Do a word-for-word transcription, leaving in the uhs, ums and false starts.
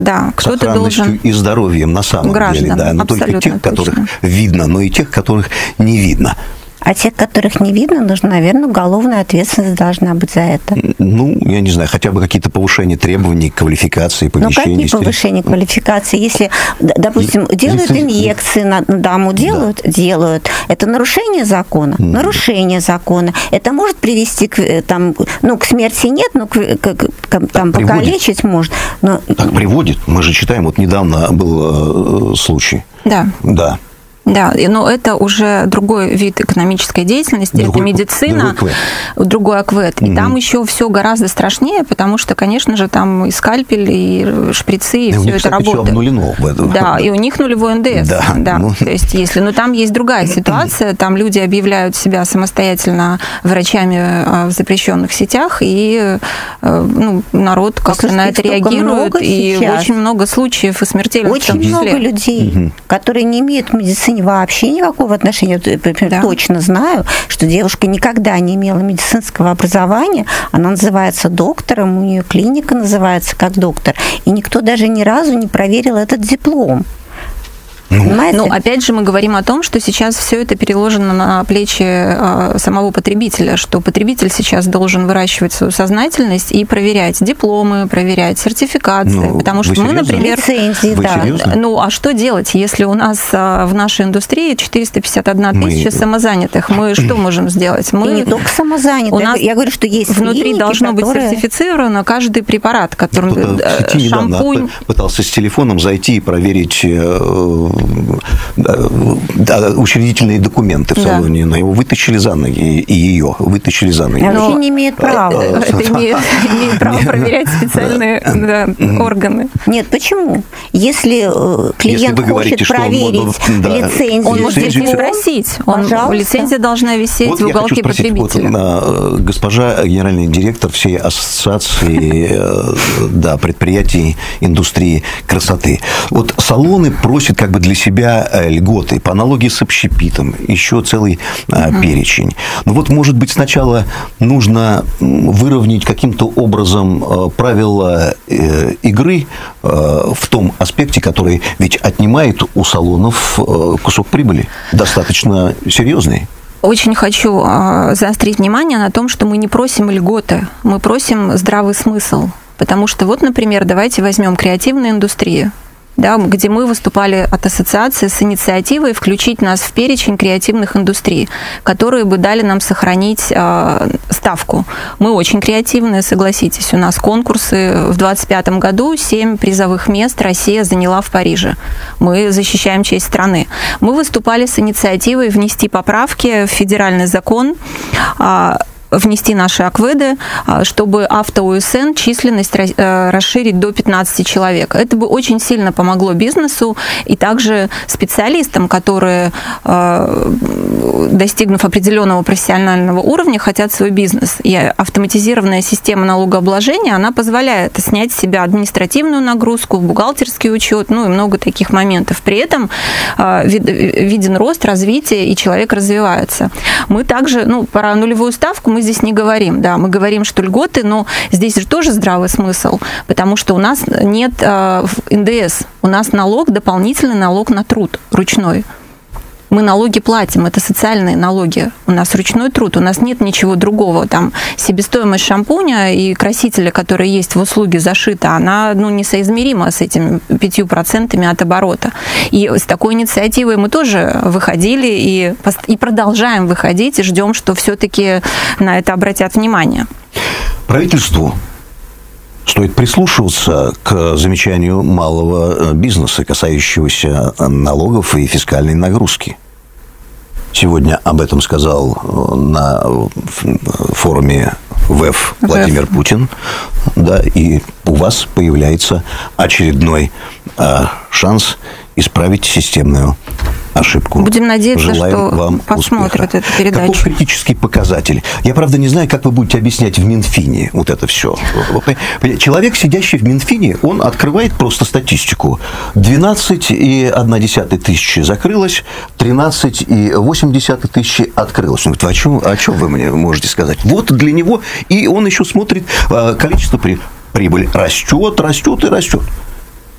Да, кто-то должен... и здоровьем на самом граждан, деле, да, но только тех, точно. которых видно, но и тех, которых не видно. А тех, которых не видно, нужно, наверное, уголовная ответственность должна быть за это. Ну, я не знаю, хотя бы какие-то повышения требований, квалификации, помещений. Ну, какие повышения квалификации? Если, допустим, и, делают если... инъекции на даму, делают? Да. Делают. Это нарушение закона? Mm. Нарушение закона. Это может привести к, там, ну, к смерти нет, но к, к, к, там, покалечить может. Но... Так приводит. Мы же читаем, вот недавно был э, случай. Да. Да. Да, но это уже другой вид экономической деятельности, другой, это медицина, другой АКВЭД. И угу. там еще все гораздо страшнее, потому что, конечно же, там и скальпель, и шприцы, и, и все них, это кстати, работает. Все обнулено в этом. Да, и у них нулевой эн дэ эс. Да, да. Ну... То есть, если, но там есть другая ситуация, там люди объявляют себя самостоятельно врачами в запрещенных сетях, и ну, народ как-то на это реагирует, и сейчас. Очень много случаев и смертельных. Очень много людей, угу. которые не имеют к медицине вообще никакого отношения. Я, например, да. точно знаю, что девушка никогда не имела медицинского образования. Она называется доктором, у нее клиника называется как доктор. И никто даже ни разу не проверил этот диплом. Понимаете? Ну, опять же, мы говорим о том, что сейчас все это переложено на плечи э, самого потребителя, что потребитель сейчас должен выращивать свою сознательность и проверять дипломы, проверять сертификации, ну, потому что мы, например... Лицензии, вы да. Серьезно? Ну, а что делать, если у нас э, в нашей индустрии четыреста пятьдесят одна тысяча мы... самозанятых? Мы что можем сделать? Мы... И не только самозанятых. У нас я говорю, что есть внутри клиники, должно которые... быть сертифицировано каждый препарат, который... В сети шампунь... пытался с телефоном зайти и проверить... Да, учредительные документы в салоне, да. но его вытащили за ноги, и ее вытащили за ноги. Она вообще не имеет права. Это имеет право проверять специальные органы. Нет, почему? Если клиент хочет проверить лицензию... Он может здесь не спросить. Лицензия должна висеть в уголке потребителя. Госпожа генеральный директор всей ассоциации предприятий индустрии красоты. Вот салоны просят как бы для себя льготы по аналогии с общепитом, еще целый uh-huh. перечень. Ну вот, может быть, сначала нужно выровнять каким-то образом правила игры в том аспекте, который ведь отнимает у салонов кусок прибыли, достаточно серьезный. Очень хочу заострить внимание на том, что мы не просим льготы, мы просим здравый смысл. Потому что вот, например, давайте возьмем креативную индустрию. Да, где мы выступали от ассоциации с инициативой включить нас в перечень креативных индустрий, которые бы дали нам сохранить э, ставку. Мы очень креативные, согласитесь. У нас конкурсы в двадцать пятом году, семь призовых мест Россия заняла в Париже. Мы защищаем честь страны. Мы выступали с инициативой внести поправки в федеральный закон, э, внести наши АКВЭДы, чтобы авто-ОСН численность расширить до пятнадцати человек. Это бы очень сильно помогло бизнесу и также специалистам, которые, достигнув определенного профессионального уровня, хотят свой бизнес. И автоматизированная система налогообложения, она позволяет снять с себя административную нагрузку, бухгалтерский учет, ну и много таких моментов. При этом виден рост, развитие, и человек развивается. Мы также, ну, про нулевую ставку мы здесь не говорим, да, мы говорим, что льготы, но здесь же тоже здравый смысл, потому что у нас нет э, эн дэ эс, у нас налог, дополнительный налог на труд ручной. Мы налоги платим, это социальные налоги. У нас ручной труд, у нас нет ничего другого. Там себестоимость шампуня и красителя, который есть в услуге, зашита, она, ну, несоизмерима с этими пятью процентами от оборота. И с такой инициативой мы тоже выходили и, и продолжаем выходить, и ждем, что все-таки на это обратят внимание. Правительству стоит прислушиваться к замечанию малого бизнеса, касающегося налогов и фискальной нагрузки. Сегодня об этом сказал на форуме ВЭФ Владимир Путин. Да, и у вас появляется очередной а, шанс исправить системную ошибку. Будем надеяться, Желаем что вам посмотрят успеха. эту передачу. Каков критический показатель? Я, правда, не знаю, как вы будете объяснять в Минфине вот это все. Человек, сидящий в Минфине, он открывает просто статистику. двенадцать и одна десятая тысячи закрылось, тринадцать и восемь десятых тысячи открылось. Он говорит, о чем, о чем вы мне можете сказать? Вот для него, и он еще смотрит количество при... прибыль растет, растет и растет.